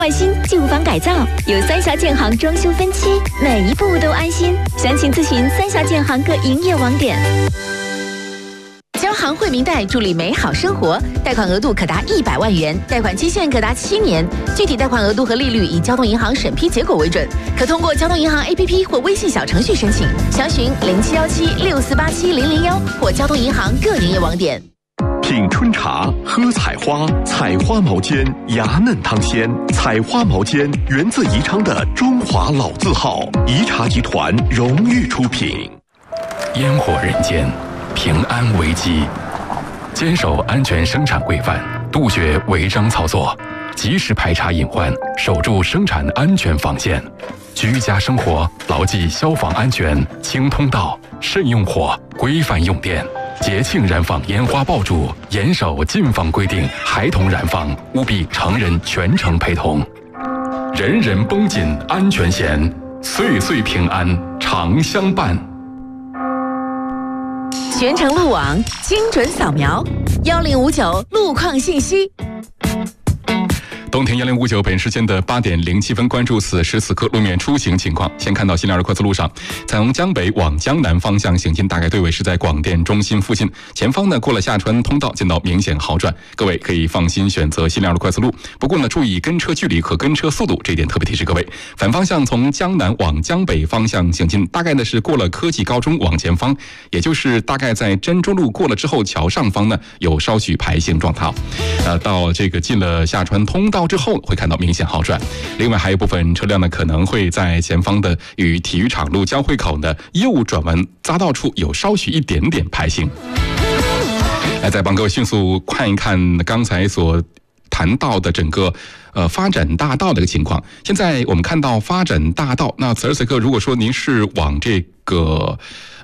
换新旧房改造，有三峡建行装修分期，每一步都安心。详情咨询三峡建行各营业网点。交行惠民贷助力美好生活，贷款额度可达100万元，贷款期限可达7年，具体贷款额度和利率以交通银行审批结果为准，可通过交通银行 APP 或微信小程序申请，详询071764870001或交通银行各营业网点。 品春茶，喝采花，采花毛尖，芽嫩汤鲜。采花毛尖源自宜昌的中华老字号，宜茶集团荣誉出品。 烟火人间，平安危机，坚守安全生产规范，杜绝违章操作，及时排查隐患，守住生产安全防线。居家生活牢记消防安全，清通道，慎用火，规范用电。节庆燃放烟花爆竹，严守禁放规定，孩童燃放务必成人全程陪同。人人绷紧安全弦，岁岁平安常相伴。 全程路网，精准扫描，1059路况信息。 东田1059，本时间的8点07分，关注此时此刻路面出行情况。先看到新梁快速路上，从江北往江南方向行进，大概队尾是在广电中心附近，前方呢过了下川通道，见到明显好转，各位可以放心选择新梁快速路。不过呢，注意跟车距离和跟车速度，这一点特别提示各位。反方向从江南往江北方向行进，大概呢是过了科技高中往前方，也就是大概在珍珠路过了之后，桥上方呢有稍许排行状态。到这个进了下川通道之后会看到明显好转，另外还有部分车辆呢可能会在前方的与体育场路交汇口的右转弯匝道处有稍许一点点排行。来，再帮各位迅速看一看刚才所谈到的整个发展大道的一个情况。现在我们看到发展大道，那此时此刻如果说您是往这个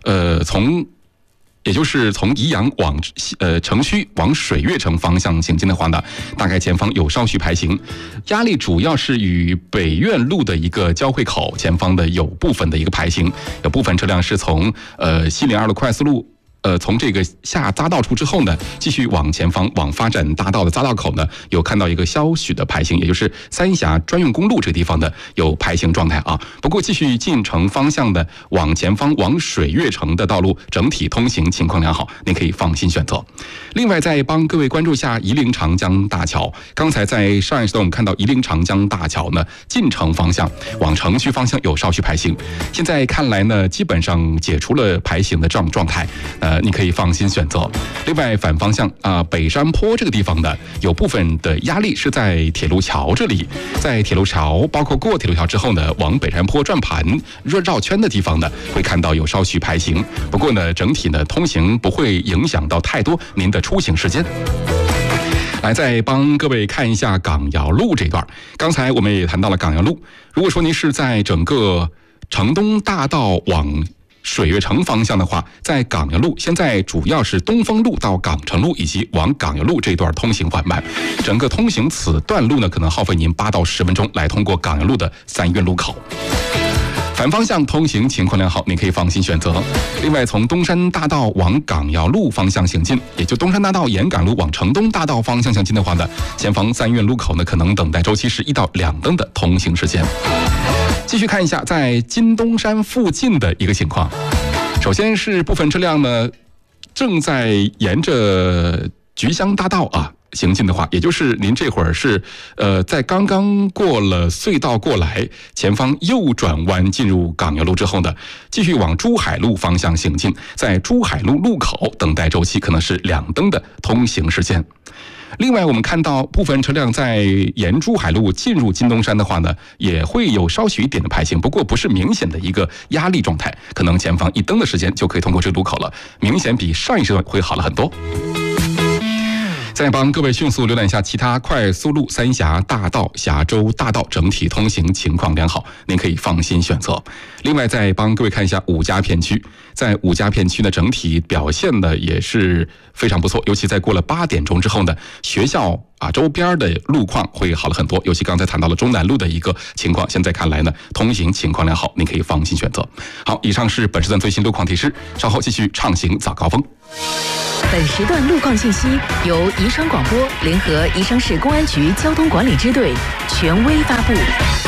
也就是从宜阳往城区往水悦城方向行进的话呢，大概前方有稍许排行，压力主要是与北苑路的一个交汇口前方的有部分的一个排行，有部分车辆是从702的快速路。从这个下匝道处之后呢，继续往前方往发展大道的匝道口呢，有看到一个稍许的排行，也就是三峡专用公路这个地方的有排行状态啊。不过继续进城方向的往前方往水悦城的道路整体通行情况良好，您可以放心选择。另外再帮各位关注一下夷陵长江大桥，刚才在上一时段我们看到夷陵长江大桥呢进城方向往城区方向有稍许排行，现在看来呢基本上解除了排行的这样状态，你可以放心选择。另外反方向北山坡这个地方呢，有部分的压力是在铁路桥这里，在铁路桥包括过铁路桥之后呢，往北山坡转盘绕圈的地方呢，会看到有稍许排行。不过呢，整体呢通行不会影响到太多您的出行时间。来，再帮各位看一下港瑶路这段。刚才我们也谈到了港瑶路，如果说您是在整个城东大道往水悦城方向的话，在港瑶路现在主要是东风路到港城路以及往港瑶路这段通行缓慢，整个通行此段路呢可能耗费您8到10分钟来通过港瑶路的3院路口。反方向通行情况良好，你可以放心选择。另外，从东山大道往港瑶路方向行进，也就东山大道沿港路往城东大道方向行进的话呢，前方3院路口呢可能等待周期是1到2灯的通行时间。继续看一下在金东山附近的一个情况。首先是部分车辆呢正在沿着菊香大道行进的话，也就是您这会儿是在刚刚过了隧道过来，前方右转弯进入港瑶路之后呢，继续往珠海路方向行进，在珠海路路口等待周期可能是2灯的通行时间。另外我们看到部分车辆在沿珠海路进入金东山的话呢，也会有稍许一点的排行，不过不是明显的一个压力状态，可能前方1灯的时间就可以通过这个路口了，明显比上一时段会好了很多。再帮各位迅速浏览一下其他快速路，三峡大道、峡州大道整体通行情况良好，您可以放心选择。另外再帮各位看一下5家片区，在5家片区呢整体表现呢也是非常不错，尤其在过了8点钟之后呢，学校周边的路况会好了很多，尤其刚才谈到了中南路的一个情况，现在看来呢通行情况良好，您可以放心选择。好，以上是本时段最新路况提示，稍后继续畅行早高峰。 本时段路况信息由宜昌广播联合宜昌市公安局交通管理支队权威发布。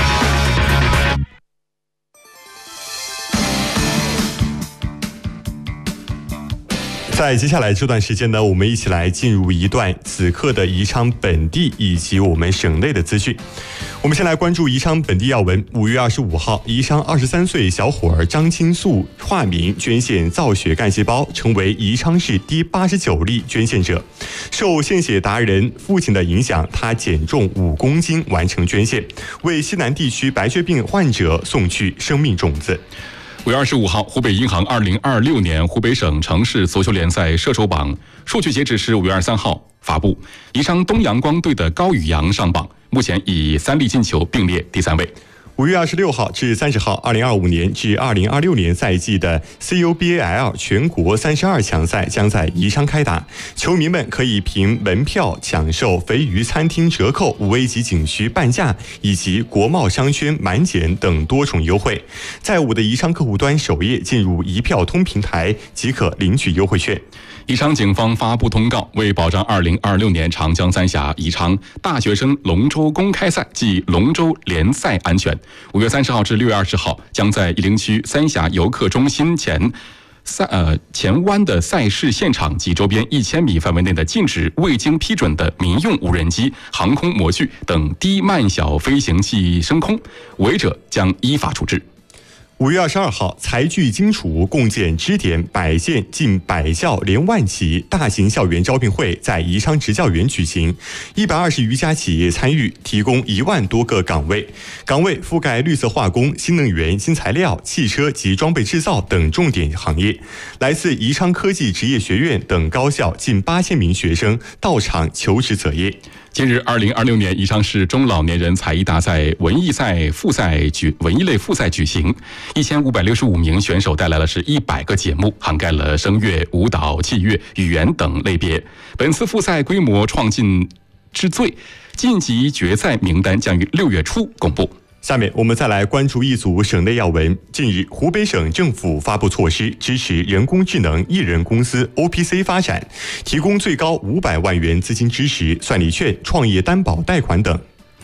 在接下来这段时间呢，我们一起来进入一段此刻的宜昌本地以及我们省内的资讯。我们先来关注宜昌本地要闻。5月25号，宜昌23岁小伙儿张青素化名捐献造血干细胞，成为宜昌市第89例捐献者。受献血达人父亲的影响，他减重5公斤完成捐献，为西南地区白血病患者送去生命种子。 5月25号，湖北银行2026年湖北省城市足球联赛射手榜数据截止是5月23号发布，宜昌东阳光队的高宇阳上榜，目前以3粒进球并列第3位。 5月26号至30号，2025年至2026年赛季的 CUBAL 全国32强赛将在宜昌开打，球迷们可以凭门票享受肥鱼餐厅折扣、5A 级景区半价以及国贸商圈满减等多种优惠。在我的宜昌客户端首页进入一票通平台即可领取优惠券。 宜昌警方发布通告，为保障2026年长江三峡宜昌大学生龙舟公开赛及龙舟联赛安全，5月30号至6月20号将在颐陵区三峡游客中心前湾的赛事现场及周边1000米范围内的禁止未经批准的民用无人机、航空模具等低慢小飞行器升空，违者将依法处置。 5月22号，财聚荆楚，共建支点100件，近100校连万企大型校园招聘会在宜昌职教园举行，120余家企业参与，提供1万多个岗位，岗位覆盖绿色化工、新能源、新材料、汽车及装备制造等重点行业。来自宜昌科技职业学院等高校近8000名学生到场求职择业。 近日，2026年宜昌市中老年人才艺大赛文艺类复赛举行，1565名选手带来了是100个节目，涵盖了声乐、舞蹈、器乐、语言等类别。本次复赛规模创进之最，晋级决赛名单将于6月初公布。 下面我们再来关注一组省内要闻。近日，湖北省政府发布措施，支持人工智能艺人公司 OPC 发展，提供最高500万元资金支持、算力券、创业担保贷款等。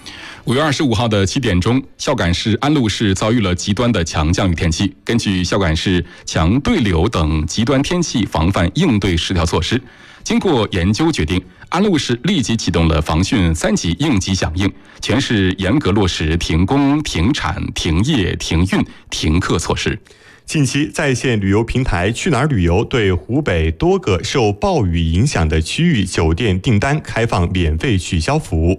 5月25号的7点钟，孝感市安陆市遭遇了极端的强降雨天气。根据孝感市强对流等极端天气防范应对10条措施，经过研究决定，安陆市立即启动了防汛3级应急响应，全市严格落实停工、停产、停业、停运、停课措施。 近期，在线旅游平台去哪儿旅游对湖北多个受暴雨影响的区域酒店订单开放免费取消服务。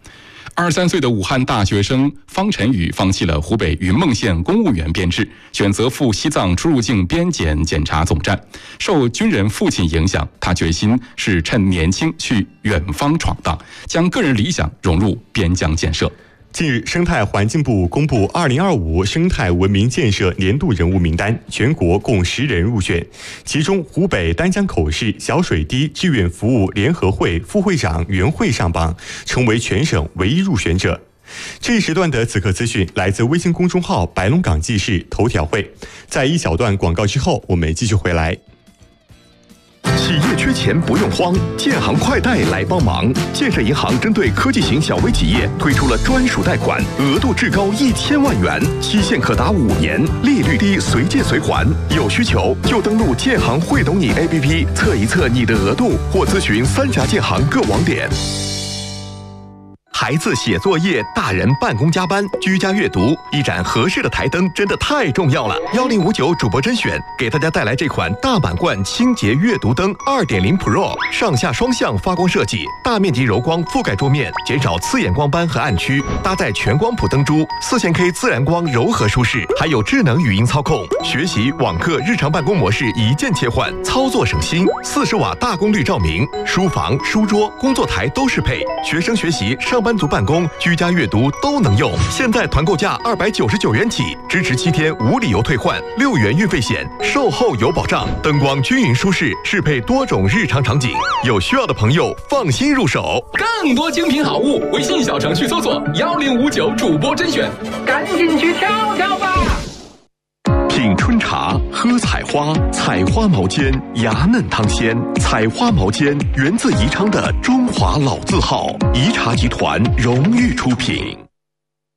23岁的武汉大学生方晨宇放弃了湖北云梦县公务员编制，选择赴西藏出入境边检检查总站。受军人父亲影响，他决心是趁年轻去远方闯荡，将个人理想融入边疆建设。 近日，生态环境部公布2025生态文明建设年度人物名单，全国共10人入选，其中湖北丹江口市小水滴志愿服务联合会副会长袁慧上榜，成为全省唯一入选者。这一时段的此刻资讯来自微信公众号白龙岗记事头条会。在一小段广告之后，我们继续回来。 企业缺钱不用慌，建行快贷来帮忙。建设银行针对科技型小微企业推出了专属贷款，额度至高1000万元，期限可达5年，利率低，随借随还。有需求就登录建行会懂你 APP 测一测你的额度，或咨询3家建行各网点。孩子写作业，大人办公加班，居家阅读，一盏合适的台灯真的太重要了。1059主播甄选给大家带来这款大满贯清洁阅读灯2.0 Pro， 上下双向发光设计，大面积柔光覆盖桌面，减少刺眼光斑和暗区，搭载全光谱灯珠，4000K 自然光柔和舒适，还有智能语音操控，学习、网课、日常办公模式一键切换，操作省心。40瓦大功率照明，书房、书桌、工作台都适配，学生学习、上班族办公、居家阅读都能用。现在团购价299元起，支持7天无理由退换，6元运费险，售后有保障。灯光均匀舒适，适配多种日常场景，有需要的朋友放心入手。 更多精品好物，微信小程序搜索1059主播甄选，赶紧去挑挑吧。 品春茶，喝采花，采花毛尖，芽嫩汤鲜。采花毛尖源自宜昌的中华老字号，宜茶集团荣誉出品。